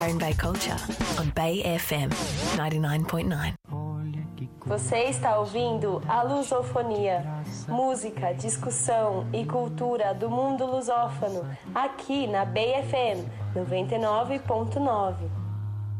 Bay Culture on Bay FM 99.9. Você está ouvindo a Lusofonia, música, discussão e cultura do mundo lusófono, aqui na Bay FM 99.9.